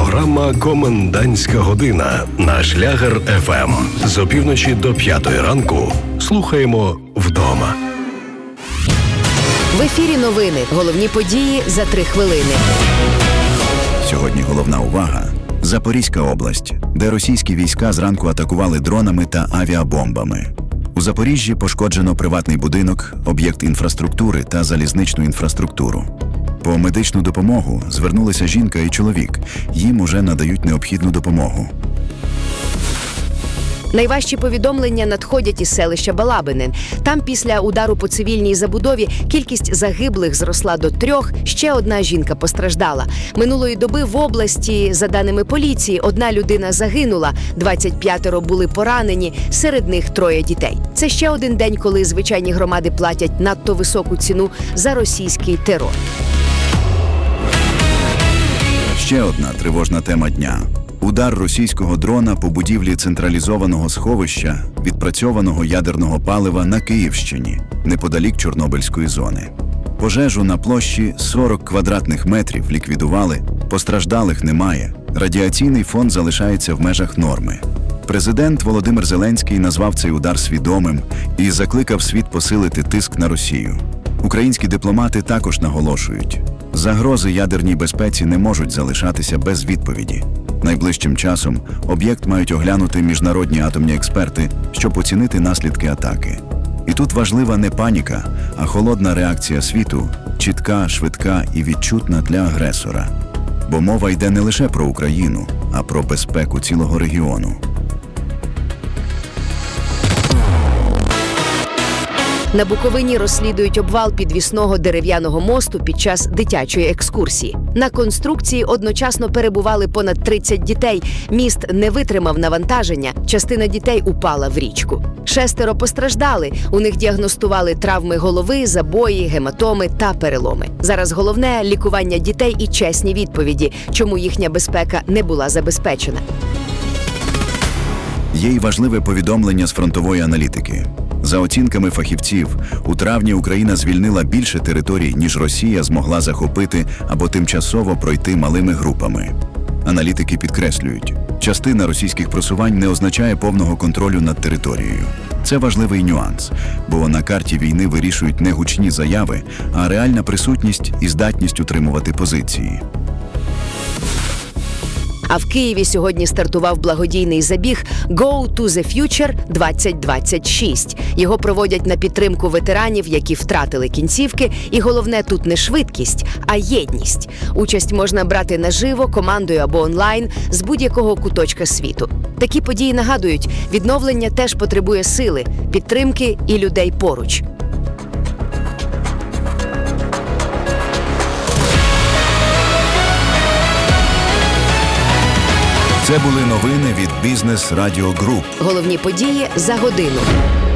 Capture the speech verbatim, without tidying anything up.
Програма «Комендантська година» на Шлягер еф ем. З опівночі до п'ятої ранку слухаємо вдома. В ефірі новини. Головні події за три хвилини. Сьогодні головна увага – Запорізька область, де російські війська зранку атакували дронами та авіабомбами. У Запоріжжі пошкоджено приватний будинок, об'єкт інфраструктури та залізничну інфраструктуру. По медичну допомогу звернулися жінка і чоловік. Їм уже надають необхідну допомогу. Найважчі повідомлення надходять із селища Балабине. Там після удару по цивільній забудові кількість загиблих зросла до трьох, ще одна жінка постраждала. Минулої доби в області, за даними поліції, одна людина загинула, двадцять п'ятеро були поранені, серед них троє дітей. Це ще один день, коли звичайні громади платять надто високу ціну за російський терор. Ще одна тривожна тема дня. Удар російського дрона по будівлі централізованого сховища відпрацьованого ядерного палива на Київщині, неподалік Чорнобильської зони. Пожежу на площі сорок квадратних метрів ліквідували, постраждалих немає, радіаційний фон залишається в межах норми. Президент Володимир Зеленський назвав цей удар свідомим і закликав світ посилити тиск на Росію. Українські дипломати також наголошують, загрози ядерній безпеці не можуть залишатися без відповіді. Найближчим часом об'єкт мають оглянути міжнародні атомні експерти, щоб оцінити наслідки атаки. І тут важлива не паніка, а холодна реакція світу, чітка, швидка і відчутна для агресора. Бо мова йде не лише про Україну, а про безпеку цілого регіону. На Буковині розслідують обвал підвісного дерев'яного мосту під час дитячої екскурсії. На конструкції одночасно перебували понад тридцять дітей. Міст не витримав навантаження, частина дітей упала в річку. Шестеро постраждали, у них діагностували травми голови, забої, гематоми та переломи. Зараз головне – лікування дітей і чесні відповіді, чому їхня безпека не була забезпечена. Є й важливе повідомлення з фронтової аналітики. За оцінками фахівців, у травні Україна звільнила більше територій, ніж Росія змогла захопити або тимчасово пройти малими групами. Аналітики підкреслюють, частина російських просувань не означає повного контролю над територією. Це важливий нюанс, бо на карті війни вирішують не гучні заяви, а реальна присутність і здатність утримувати позиції. А в Києві сьогодні стартував благодійний забіг «Go to the Future двадцять двадцять шість». Його проводять на підтримку ветеранів, які втратили кінцівки. І головне тут не швидкість, а єдність. Участь можна брати наживо, командою або онлайн, з будь-якого куточка світу. Такі події нагадують, відновлення теж потребує сили, підтримки і людей поруч. Це були новини від Бізнес Радіо Груп. Головні події за годину.